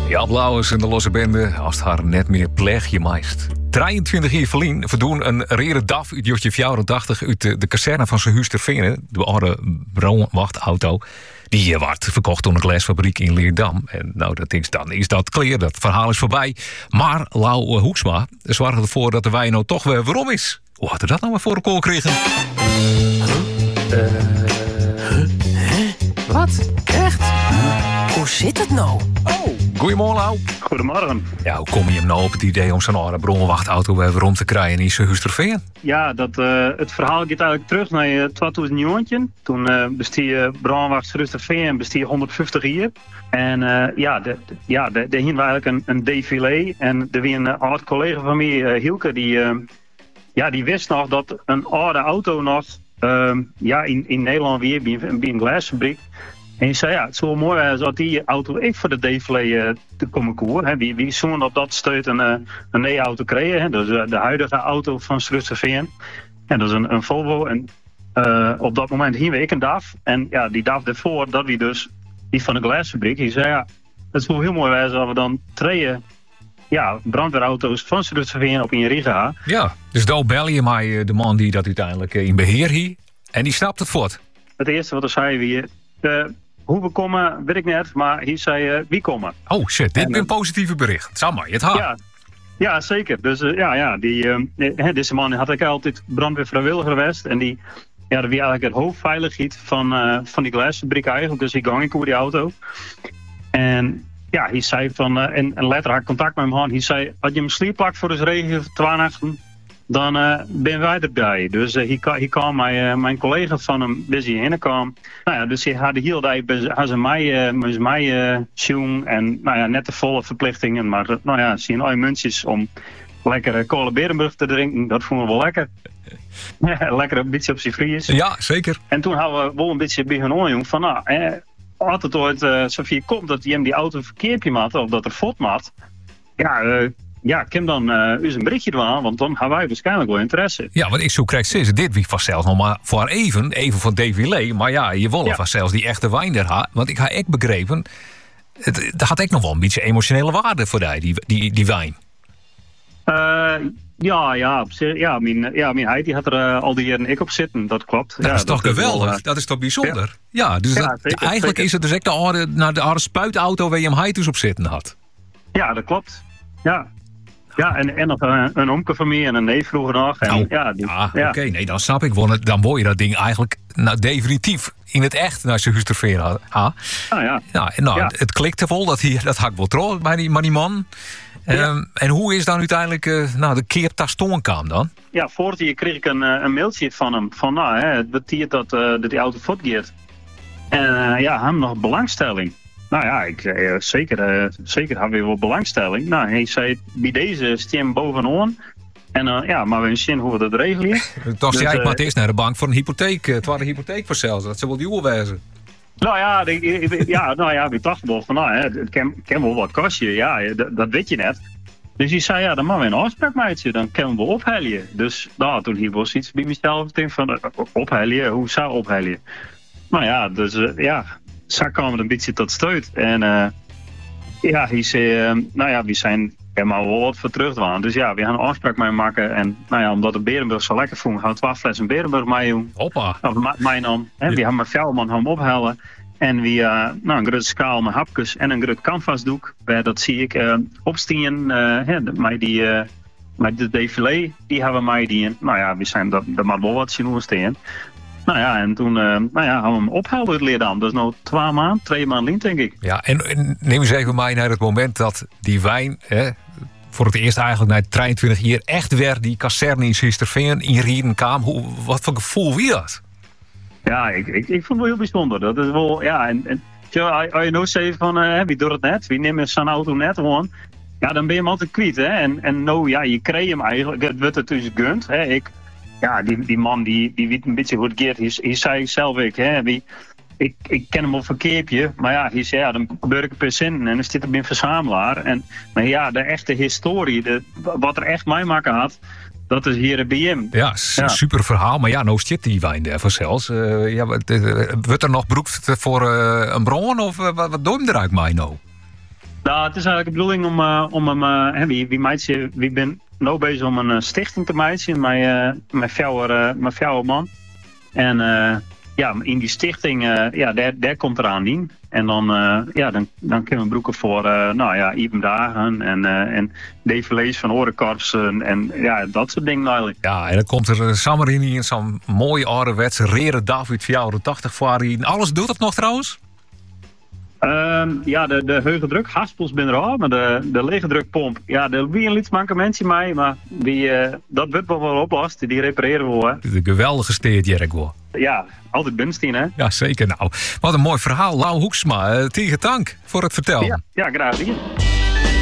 Ja, Blauwers en de losse bende, als het haar net meer pleegje meist. 23 jaar verlien verdoen een rere DAF uit Jotje 84 uit de kazerne van zijn huis ter Venen, de oude brandwachtauto. Die wordt verkocht door een glasfabriek in Leerdam. En nou, dan is dat clear, dat verhaal is voorbij. Maar Lau Hoeksma zorgde ervoor dat de wijn nou toch weer waarom is. Hoe had er dat nou maar voor de kool kregen? Wat? Echt? Hoe zit het nou? Oh, goeiemorgen Lau. Goedemorgen. Ja, hoe kom je hem nou op het idee om zo'n oude brandwachtauto weer rond te krijgen in zijn huis ter Veen? Ja, het verhaal gaat eigenlijk terug naar 2009. Toen bestie brandwacht Rusterveen en bestie 150 jaar. En daar hingen we eigenlijk een défilé. En er was een oud collega van mij, Hielke, die wist nog dat een oude auto nog in Nederland weer bij een glasfabriek. En je zei, ja, het zou mooi zijn als die auto echt voor de défilé te komen koeren. Wie zo'n op dat steut een e-auto kregen. Dus de huidige auto van Rusterveen. En dat is een Volvo. En op dat moment hingen we een DAF. En ja, die DAF daarvoor, dat wie dus die van de glasfabriek. Die zei, ja, het zou heel mooi zijn als we dan twee brandweerauto's van Rusterveen op in Riga gaan. Ja, dus daar bel je mij de man die dat uiteindelijk in beheer hield. En die snapt het voort. Het eerste wat er zei weer. Hoe we komen, weet ik net, maar hier zei wie komen. Oh shit, dit is een positieve bericht. Zou maar, het had. Ja, zeker. Dus deze man had ik altijd brandweervrijwilliger geweest. En die was eigenlijk het hoofdveiligheid van die glasfabriek eigenlijk. Dus ik ging ik over die auto. En ja, hij zei van, en later had ik contact met hem gehad. Hij zei, als je hem sliep plakt voor de regen 2 nachten, dan ben wij erbij. Dus hier kwam mijn collega van hem, dus hierheen kwam. Nou ja, dus hij had de hele dag had ze mij zoen en nou ja, net de volle verplichtingen. Maar nou ja, zien al muntjes om lekker Kolen Berenburg te drinken, dat vonden we wel lekker. Lekker een beetje op zijn vries. Ja, zeker. En toen hadden we wel een beetje bij hun jong van, nou, als het ooit zover komt dat hij hem die auto verkeerd maakt of dat er fot maakt. Ja, ik heb dan eens een berichtje doen, want dan hebben wij waarschijnlijk wel interesse. Ja, want ik zo krijg steeds dit wie vanzelfs nog maar voor even van défilé. Maar ja, je wil vanzelfs die echte wijn er ha. Want ik heb echt begrepen, dat had ik nog wel een beetje emotionele waarde voor die wijn. Mijn heid die had er al die jaren ik op zitten, dat klopt. Dat is toch geweldig? Dat is toch bijzonder? Ja, dus eigenlijk is het dus echt de oude spuitauto waar je hem heid dus op zitten had. Ja, dat klopt. Ja, en nog een omke van mij en een neef vroeger nog. En, Oké, nee, dan snap ik. Dan word je dat ding eigenlijk definitief in het echt naar zijn huis ter Veen. Het klikte vol, dat had ik wel trouw bij die man. En hoe is dan uiteindelijk de keer tastoon kwam dan? Ja, vorig jaar kreeg ik een mailtje van hem. Van het betekent dat die auto voortgeeft. En hem nog belangstelling. Nou ja, ik zei zeker hebben we wel belangstelling. Nou, hij zei bij deze stem bovenaan. En maar we zien hoe we dat regelen. Toch zei ik maar het eerst naar de bank voor een hypotheek. Het was een hypotheek voor zelfs. Dat zou wel die oorwijzen. Nou ja, we dachten wel van het kan wel wat kosten. Ja, dat weet je net. Dus hij zei, dan maken we een afspraak met je. Dan kunnen we ophellen. Dus toen hier was iets bij mezelf. Ik denk van, ophellen? Hoe zou ophellen? Nou ja, dus zo kwamen we een beetje tot steut. En hij zei, we zijn er maar wel wat voor terug waren. Dus ja, we gaan een afspraak mee maken. En omdat de Berenburg zo lekker vond, gaan we 12 flessen Berenburg mee doen. Hoppa. Mijn dan. We hebben met Velman hem ophalen. En we een grote schaal met hapjes en een groot canvasdoek. Dat zie ik opstien met de défilé. Die hebben mij die. We zijn dat mag wel wat zien staan. Nou ja, en toen hebben we hem opgehaald uit Leerdam. Dat is nu 2 maanden, denk ik. Ja, en neem eens even mee naar het moment dat die wijn, voor het eerst eigenlijk na 23 jaar, echt weer die kazerne in Sisterveen in Rieden kwam. Wat voor gevoel wie dat? Ja, ik vond het wel heel bijzonder. Dat is wel, als je nou zegt van, wie doet het net? Wie neemt zijn auto net gewoon? Ja, dan ben je hem altijd kwijt, hè. En nou, je kreeg hem eigenlijk, het wordt het dus gunt, hè. Die man die weet een beetje hoe het gaat. Hij zei zelf ik ken hem op een keertje, maar ja, hij zei dan gebeurt ik per zin en dan zit er bij een verzamelaar. Maar ja, de echte historie, wat er echt mee maken had, dat is hier bij hem. Ja, super verhaal, maar ja, nou zit die wijn daar vanzelfs. Wordt er nog beroep voor een bron of wat doe je eruit mee nou? Nou, het is eigenlijk de bedoeling om hem... wie ben nou bezig om een stichting te maken met jouw man. En in die stichting, daar komt eraan dien. En dan kunnen we broeken voor, even dagen en defilés van orenkorpsen en dat soort dingen eigenlijk. Ja, en dan komt er samen in zo'n mooie ouderwetse rere David 84 voor. Alles doet het nog trouwens? De hoge druk, haspels ben er al, maar de lege drukpomp, er wie een lietsmanke mensen mee, maar dat wordt wel oplost, die repareren we wel. De geweldige steert Jerk hoor. Ja, altijd binnenstien hè. Ja, zeker. Nou, wat een mooi verhaal. Lau Hoeksma, tegen dank voor het vertellen. Ja, graag.